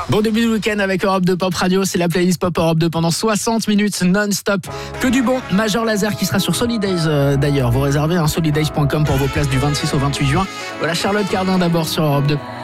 Bon début de week-end avec Europe 2 Pop Radio, c'est la playlist Pop Europe 2 pendant 60 minutes non-stop. Que du bon, Major Lazer qui sera sur Solidays d'ailleurs. Vous réservez solidays.com pour vos places du 26 au 28 juin. Voilà Charlotte Cardin d'abord sur Europe 2.